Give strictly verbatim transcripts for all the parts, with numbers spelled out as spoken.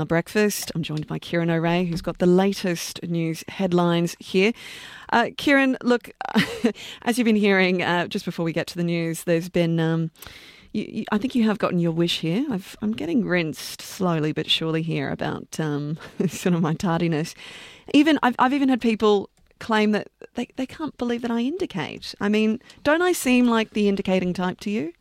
Breakfast. I'm joined by Kieran O'Reilly, who's got the latest news headlines here. Uh, Kieran, look, as you've been hearing uh, just before we get to the news, there's been, um, you, you, I think you have gotten your wish here. I've, I'm getting rinsed slowly but surely here about um, sort of my tardiness. Even I've, I've even had people claim that they, they can't believe that I indicate. I mean, don't I seem like the indicating type to you?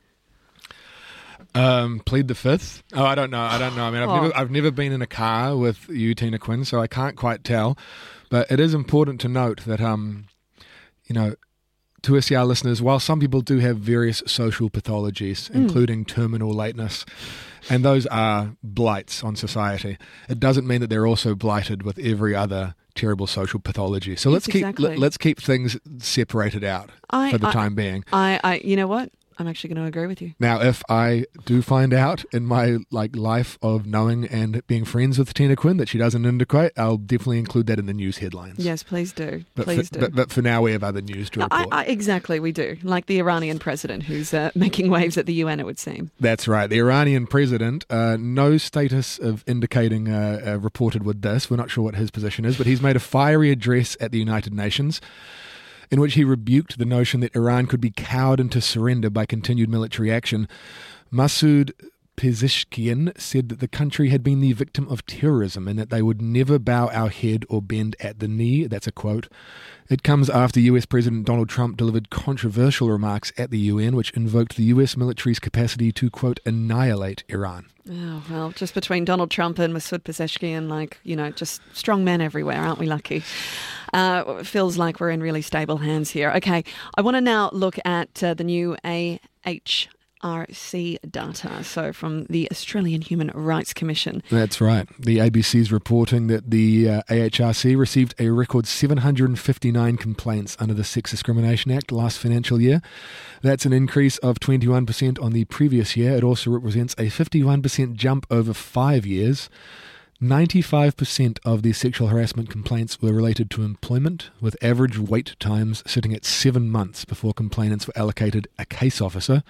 Um, plead the fifth. Oh, I don't know. I don't know. I mean, I've Oh. never, I've never been in a car with you, Tina Quinn, so I can't quite tell. But it is important to note that, um, you know, to S C R listeners, while some people do have various social pathologies, mm. including terminal lateness, and those are blights on society, it doesn't mean that they're also blighted with every other terrible social pathology. So Yes, let's keep exactly. let, let's keep things separated out I, for the I, time being. I, I, you know what? I'm actually going to agree with you. Now, if I do find out in my like life of knowing and being friends with Tina Quinn that she doesn't indicate, I'll definitely include that in the news headlines. Yes, please do. But please for, do. But, but for now, we have other news to No, report. I, I, exactly, we do. Like the Iranian president who's uh, making waves at the U N, it would seem. That's right. The Iranian president, uh, no status of indicating uh, uh, reported with this. We're not sure what his position is, but he's made a fiery address at the United Nations in which he rebuked the notion that Iran could be cowed into surrender by continued military action. Masoud Pezeshkian said that the country had been the victim of terrorism and that they would never bow our head or bend at the knee. That's a quote. It comes after U S President Donald Trump delivered controversial remarks at the U N, which invoked the U S military's capacity to, quote, annihilate Iran. Oh, well, just between Donald Trump and Masoud Pezeshkian, like, you know, just strong men everywhere, aren't we lucky? Uh, it feels like we're in really stable hands here. Okay, I want to now look at uh, the new A H R C data, so from the Australian Human Rights Commission. That's right. The A B C's reporting that the uh, A H R C received a record seven hundred fifty-nine complaints under the Sex Discrimination Act last financial year. That's an increase of twenty-one percent on the previous year. It also represents a fifty-one percent jump over five years. ninety-five percent of the sexual harassment complaints were related to employment, with average wait times sitting at seven months before complainants were allocated a case officer.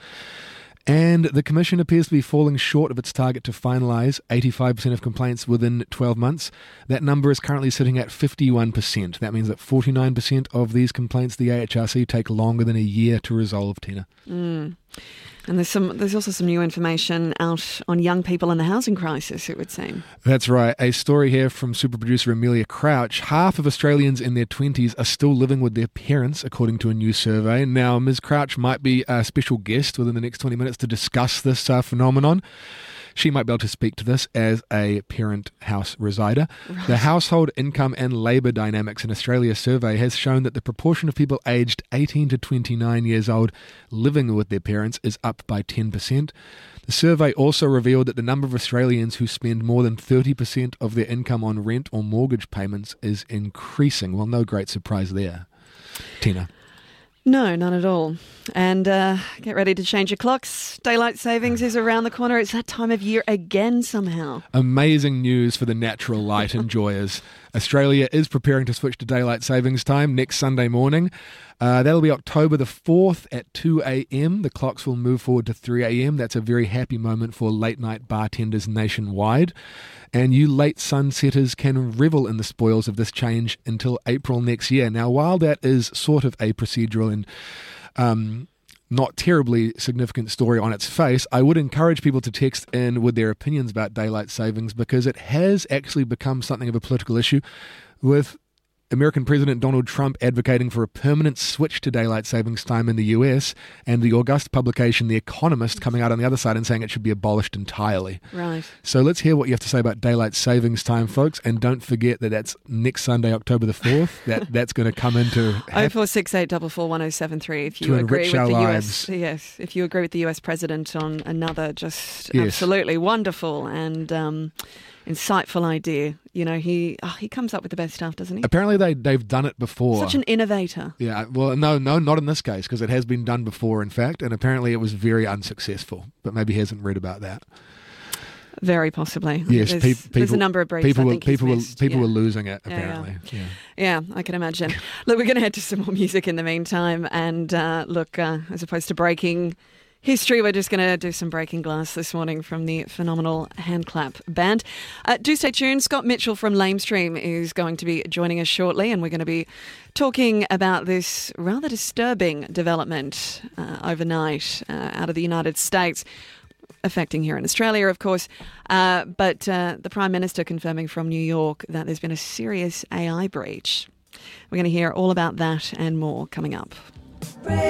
And the Commission appears to be falling short of its target to finalise eighty-five percent of complaints within twelve months. That number is currently sitting at fifty-one percent. That means that forty-nine percent of these complaints, the A H R C, take longer than a year to resolve, Tina. Mm. And there's some. There's also some new information out on young people and the housing crisis, it would seem. That's right. A story here from super producer Amelia Crouch. Half of Australians in their twenties are still living with their parents, according to a new survey. Now, Miz Crouch might be a special guest within the next twenty minutes to discuss this uh, phenomenon. She might be able to speak to this as a parent house resider. Right. The Household Income and Labour Dynamics in Australia survey has shown that the proportion of people aged eighteen to twenty-nine years old living with their parents is up by ten percent. The survey also revealed that the number of Australians who spend more than thirty percent of their income on rent or mortgage payments is increasing. Well, no great surprise there. Tina. No, none at all. And uh, get ready to change your clocks. Daylight savings is around the corner. It's that time of year again somehow. Amazing news for the natural light enjoyers. Australia is preparing to switch to daylight savings time next Sunday morning. Uh, that'll be October the fourth at two a.m. The clocks will move forward to three a.m. That's a very happy moment for late-night bartenders nationwide. And you late sunsetters can revel in the spoils of this change until April next year. Now, while that is sort of a procedural and um, not terribly significant story on its face, I would encourage people to text in with their opinions about daylight savings because it has actually become something of a political issue, with American President Donald Trump advocating for a permanent switch to daylight savings time in the U S, and the august publication The Economist coming out on the other side and saying it should be abolished entirely. Right. So let's hear what you have to say about daylight savings time, folks, and don't forget that that's next Sunday, October the fourth. That that's going to come into oh four six eight four four one oh seven three if you to agree enrich with our the lives. U S. Yes, if you agree with the U S president on another just Yes. absolutely wonderful and um, insightful idea. You know, he oh, he comes up with the best stuff, doesn't he? Apparently they, they've done it before. Such an innovator. Yeah, well, no, no, not in this case, because it has been done before, in fact, and apparently it was very unsuccessful, but maybe he hasn't read about that. Very possibly. Yes, there's, pe- people, there's a number of briefs people, I were, think he's people, were, missed. people yeah. were losing it, Yeah, apparently. Yeah, yeah. yeah I can imagine. Look, we're going to head to some more music in the meantime, and uh, look, uh, as opposed to breaking History, we're just going to do some breaking glass this morning from the phenomenal Handclap Band. Uh, do stay tuned. Scott Mitchell from Lamestream is going to be joining us shortly, and we're going to be talking about this rather disturbing development uh, overnight uh, out of the United States, affecting here in Australia, of course, uh, but uh, the Prime Minister confirming from New York that there's been a serious A I breach. We're going to hear all about that and more coming up.